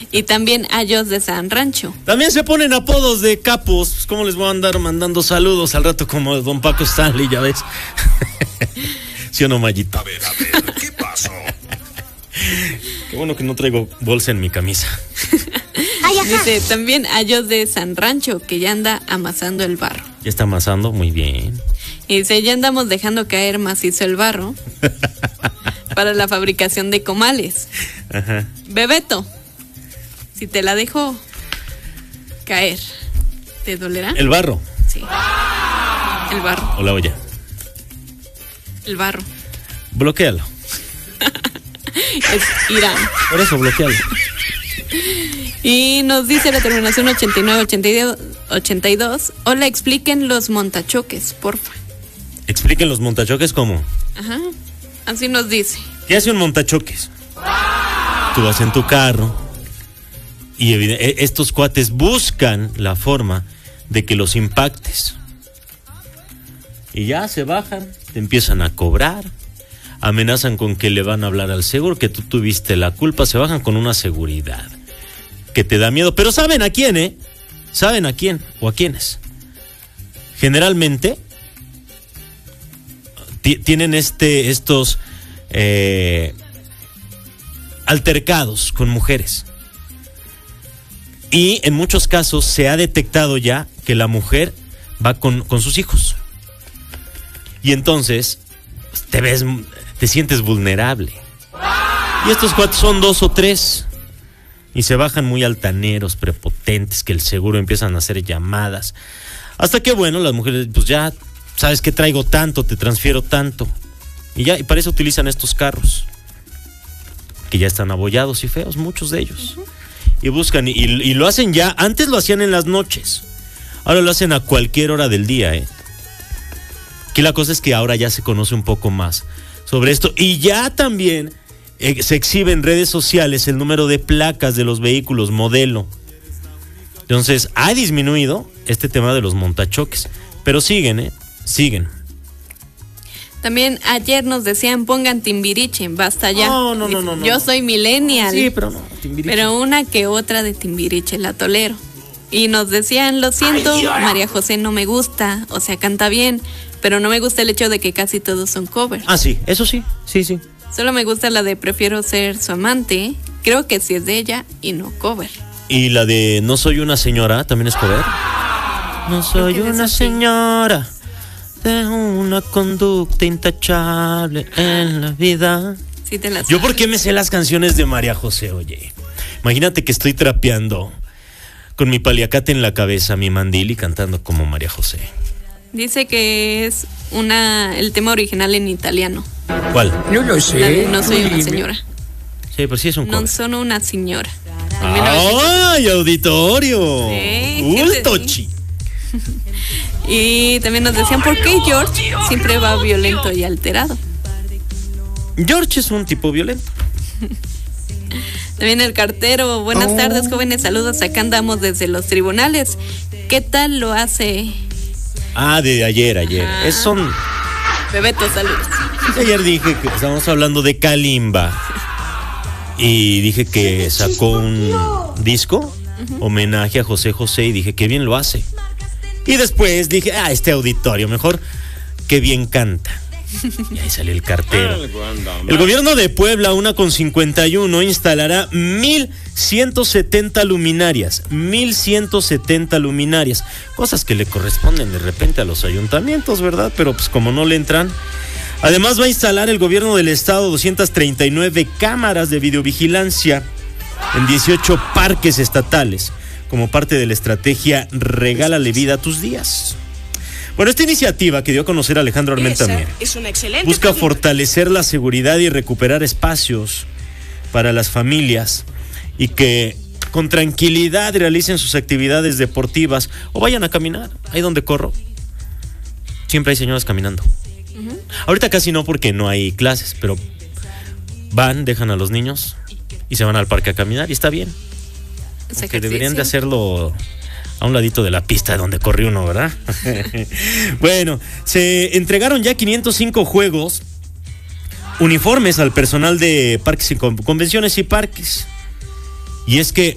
Y también Ayos de San Rancho. También se ponen apodos de capos. Pues, ¿cómo les voy a andar mandando saludos al rato como Don Paco Stanley, ya ves? ¿Sí o no, Mayito? A ver, ¿qué pasó? Qué bueno que no traigo bolsa en mi camisa. Dice también Ayos de San Rancho, que ya anda amasando el barro. Ya está amasando, muy bien. Y dice, ya andamos dejando caer macizo el barro para la fabricación de comales. Ajá. Bebeto, si te la dejo caer, ¿te dolerá? El barro. Sí. El barro. O la olla. El barro. Bloquéalo. Es Irán. Por eso, bloquéalo. Y nos dice la terminación 8982. Hola, expliquen los montachoques, porfa. Expliquen los montachoques cómo. Ajá. Así nos dice. ¿Qué hace un montachoques? Tú vas en tu carro y estos cuates buscan la forma de que los impactes. Y ya se bajan, te empiezan a cobrar, amenazan con que le van a hablar al seguro, que tú tuviste la culpa, se bajan con una seguridad que te da miedo. Pero ¿saben a quién, eh? ¿Saben a quién o a quiénes? Generalmente tienen estos altercados con mujeres. Y en muchos casos se ha detectado ya que la mujer va con sus hijos. Y entonces te sientes vulnerable. Y estos cuates son 2 o 3. Y se bajan muy altaneros, prepotentes, que el seguro empiezan a hacer llamadas. Hasta que, bueno, las mujeres, pues ya sabes que traigo tanto, te transfiero tanto. Y para eso utilizan estos carros, que ya están abollados y feos, muchos de ellos. Uh-huh. Y buscan, y lo hacen ya, antes lo hacían en las noches. Ahora lo hacen a cualquier hora del día, Aquí la cosa es que ahora ya se conoce un poco más sobre esto. Y ya también se exhibe en redes sociales el número de placas de los vehículos, modelo. Entonces, ha disminuido este tema de los montachoques. Pero siguen, siguen. También ayer nos decían, pongan Timbiriche, basta ya. No. Yo soy millennial. Sí, pero no, Timbiriche. Pero una que otra de Timbiriche la tolero. Y nos decían, lo siento, María José no me gusta, o sea, canta bien, pero no me gusta el hecho de que casi todos son covers. Ah, sí, eso sí, sí. Solo me gusta la de Prefiero ser su amante, creo que sí es de ella y no cover. ¿Y la de No soy una señora también es cover? No soy una señora de una conducta intachable en la vida. Sí te las ¿Yo por qué me sé las canciones de María José, oye? Imagínate que estoy trapeando con mi paliacate en la cabeza, mi mandil, y cantando como María José. Dice que es el tema original en italiano. ¿Cuál? No lo sé. No soy una señora. Sí, pues sí es un cover. No son una señora. ¡Ay, auditorio! Sí, ¡Tochi! Y también nos decían, ¿por qué George siempre va violento y alterado? George es un tipo violento. También el cartero, buenas tardes, jóvenes, saludos, acá andamos desde los tribunales. ¿Qué tal lo hace? Ah, de ayer. Son... Bebeto, saludos. Ayer dije que estábamos hablando de Kalimba. Y dije que sacó un disco, homenaje a José José, y dije, qué bien lo hace. Y después dije, este auditorio, mejor, qué bien canta. Y ahí salió el cartero. El gobierno de Puebla, 1:51, instalará 1,170 luminarias. 1,170 luminarias. Cosas que le corresponden de repente a los ayuntamientos, ¿verdad? Pero pues como no le entran. Además va a instalar el gobierno del estado 239 cámaras de videovigilancia en 18 parques estatales, como parte de la estrategia Regálale vida a tus días. Bueno, esta iniciativa que dio a conocer Alejandro Armenta busca fortalecer la seguridad y recuperar espacios para las familias y que con tranquilidad realicen sus actividades deportivas o vayan a caminar. Ahí donde corro, siempre hay señoras caminando. Ahorita casi no porque no hay clases, pero van, dejan a los niños y se van al parque a caminar y está bien. Que deberían de hacerlo a un ladito de la pista donde corrió uno, ¿verdad? Bueno, se entregaron ya 505 juegos, uniformes al personal de parques y convenciones y parques. Y es que